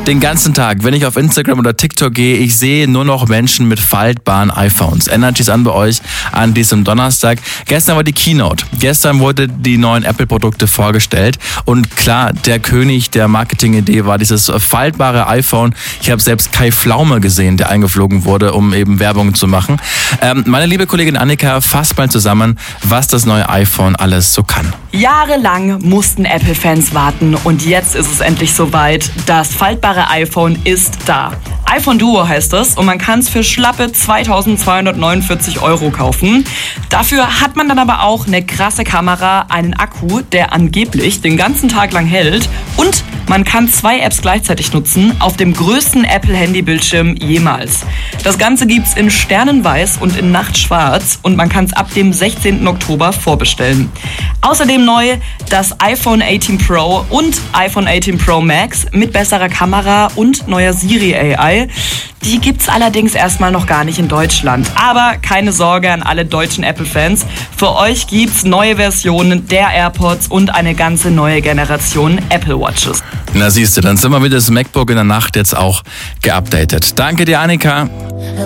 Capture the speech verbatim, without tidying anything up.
Den ganzen Tag, wenn ich auf Instagram oder TikTok gehe, ich sehe nur noch Menschen mit faltbaren iPhones. Ändert sich's an bei euch an diesem Donnerstag. Gestern war die Keynote. Gestern wurde die neuen Apple-Produkte vorgestellt. Und klar, der König der Marketing-Idee war dieses faltbare iPhone. Ich habe selbst Kai Pflaume gesehen, der eingeflogen wurde, um eben Werbung zu machen. Ähm, meine liebe Kollegin Annika fasst mal zusammen, was das neue iPhone alles so kann. Jahrelang mussten Apple-Fans warten und jetzt ist es endlich soweit. Das faltbare iPhone ist da. iPhone Duo heißt es und man kann es für schlappe zweitausendzweihundertneunundvierzig Euro kaufen. Dafür hat man dann aber auch eine krasse Kamera, einen Akku, der angeblich den ganzen Tag lang hält und man kann zwei Apps gleichzeitig nutzen auf dem größten Apple-Handy-Bildschirm jemals. Das Ganze gibt's in Sternenweiß und in Nachtschwarz und man kann es ab dem sechzehnten Oktober vorbestellen. Außerdem neu das iPhone achtzehn Pro und iPhone achtzehn Pro Max mit besserer Kamera und neuer Siri A I. Die gibt's allerdings erstmal noch gar nicht in Deutschland. Aber keine Sorge an alle deutschen Apple-Fans. Für euch gibt's neue Versionen der AirPods und eine ganze neue Generation Apple Watches. Na siehst du, dann sind wir mit das MacBook in der Nacht jetzt auch geupdatet. Danke dir, Annika.